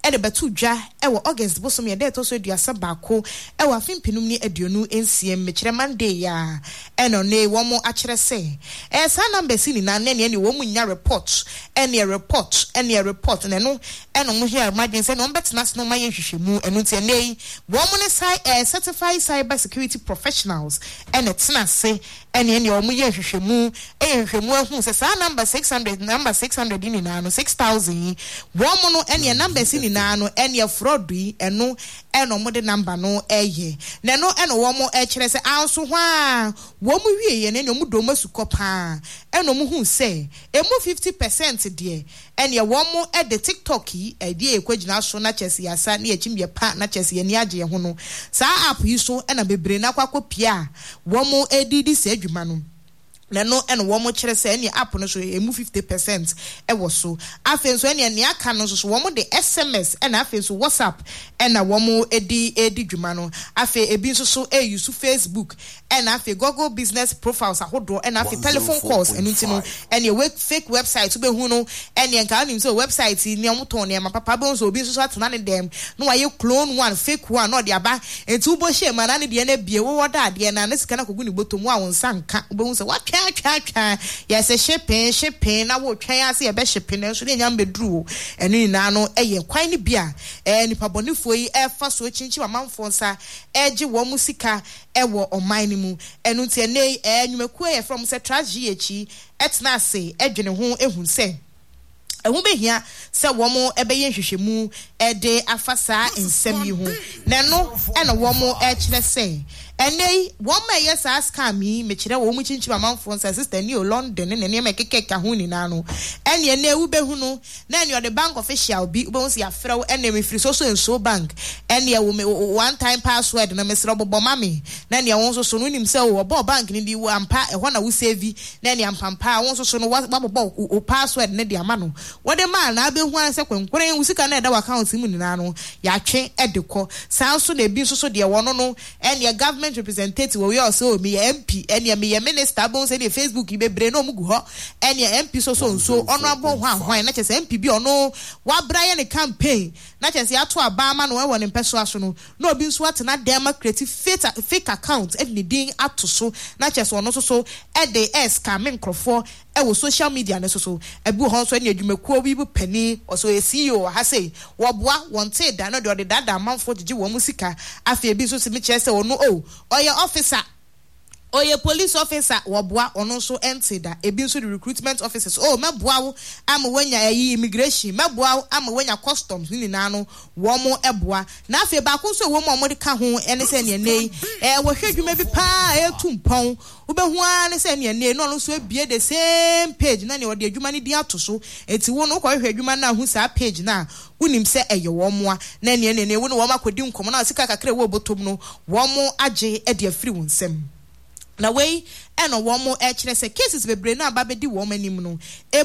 de betu dwa ewo August bosom ye date so aduasa baako ewo afimpinum ni aduonu ensiem mekire Monday ya eno ne wo mo akire se sa number si ni na ne wo mu nya report ene report ne no eno mo here imagine say no betina no ma ye hwehwemu eno tie nei wo mo ne certified cyber security professionals ene tena se ene wo mo ye hwehwemu hwehwemu ahu se sa number 600 ni na no 6000 wo mo no ene number si ni na no ene fraud yi eno mo de number no eye ne no eno wo mo kire se anso hwa wo mo wie ye ne mo do masukopa eno mo hu se emu 50% de ene wo mo de TikTok yi de ekwagina so na chese yasa na yechimye pa na chese ye ni age ho no sa app yi so ena bebre na kwakopia wo mo edidi se adwuma no no and wo mo kire se any app no so emu 50% e wo so afen so any aka no so wo mo de SMS and afen so WhatsApp and wo mo edi dwuma no afen ebi so use Facebook and afen Google business profiles ahodo and afen telephone calls and no and your fake website be hu no and your kan so website ni amoton ne papa be so obi so atena ne dem no wa ye clone one fake one no de aba entu bo hye mana ne de na bie wo da de na ne sika na kogu ni botomu a won sanka be hu se wa yes a shipping na wo twan ase e be shipping so de nyam bedru enu na no eye kwan ni bia nipa bonifo yi e fa so chinchi mamanfo nsa eje wo musika e wo oman ni mu enu tie nei nwumaku e from se tragic echi etna ase edwene ho ehun se ehu behia se wo mo ebeye hwehwemu de afasa ensem yi ho na no ena wo mo kire se enei wo ma yes aska mi mekire wo mu chinchi mamanfo nsa sister ni o London ne ne mekeke ka ho ni na no ene ne wu behu no na ene the bank official bi ube won se afrew ene me free so bank ene wo one time password na mesro bobo mami na ene won so no nim se wo bo bank ni di wo ampa e ho na wo save na ene ampampa won so no bobo o password ne di ama no wo de ma na behu an se kwenkwen usika na e da account mu ni na no ya twe edekọ san so na bi so de wo no ene government representative we also me MP ene me minister bon say the Facebook ibebre no mugu ho ene MP so honorable hwan na chese MP bi ono wa braye ne campaign na chese ato abama no we ne peso aso no na obi nso atena dem create fake account e ne din ato so na chese ono so e de scam nkrofo e wo social media na so ebu ho so ene adwumakuo bi bu pani oso CEO ha say wo boa wonte da no de dada manfo gigi wo musika afi bi so se me chese ono oye officer oye police officer woboa ono so entida ebi so the recruitment officers meboa wo am wanya immigration meboa wo am wanya customs ni na no wo mo eboa na afi ba ko so wo mo de ka ho ene se ne nei wo hwedwuma bi pa etumpon wo be ho ane se ne nei no so ebie the same page na ne wo de adwuma ni di ato so enti wo no ko hwedwuma na hu sa page na unim se eye wo moa na ne wo no wo makodi nkomo na sika kakra wo botom no wo mo age e de afiri wo nsem na wey eno wo mo kire se cases bebre na ababedi wo manim no emu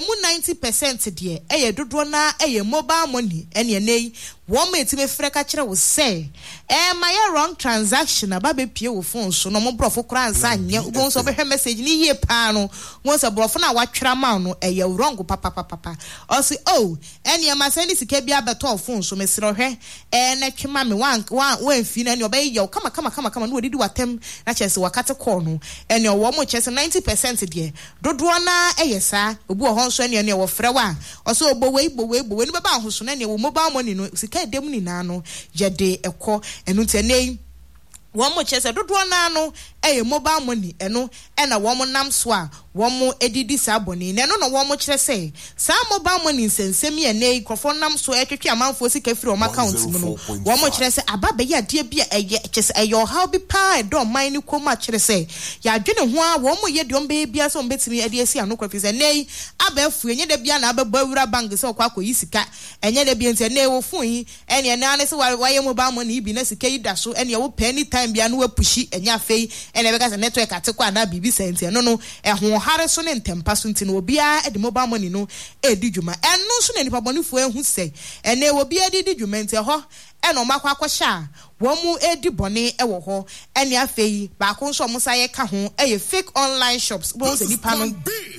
90% de eye dodo na eye mobile money ene nei wo ma etime freka kire wo se my wrong transaction ababe pie wo phone so no mo brofo kra ansa anye wo so be message ni yie pa no wo so brofo na watwera ma no eye wrong papa o si ene ma send sika bia beto phone so mesiro hwe na twema me wan fi na ene obey ye kama no odidi watem na chese wakate call no ene wo mo chese 90% de dodo na eyesa obu ho so ene wo frewa o so obowe ni baba ho so na ene wo mobile money no sika dem ni na no yede ekọ enu tenei wo mo chese dodo na no eye mobile money eno na wo mo nam so a wo mo edidi saboni na no wo mo kire say sa mobile money nsensem ye nei krofo nam so etwetwe amanfo sika firi o account mu no wo mo kire say ababe ya de bia eye kise eyo how be pa do man ni koma kire say ya dwene ho a wo mo ye de ombe bia so mbetimi ade asi anokwa fi say nei abafu enye de bia na ababa wura bank say okwa akoyi sika enye de bia ntia nei wo fun yi ene na ne say wa ye mobile money bi na sika yi da so ene wo pay anytime bia no wapushi enye afei ene be ka say network atekwa na bibi sentia no ehun hare so ne ntempa so ntino obia e de mobile money no edi dwuma eno so ne nipa bonifo ehu sei ene obia edi dwuma ntia ho eno makwa kwasha wo mu edi bone e wo ho ene afei ba ko so mo saye ka ho e fake online shops bo se nipa no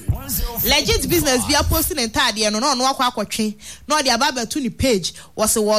legit business bia posting entire no akwa akwotwe no de ababa to ni page was